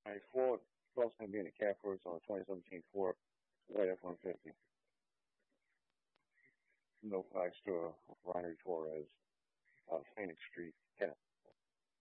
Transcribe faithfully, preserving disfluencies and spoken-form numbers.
All right, Ford, Ford's going to be in the cab first on the twenty seventeen Ford White F one fifty. No extra Ryan Torres, uh, Phoenix Street. Yeah.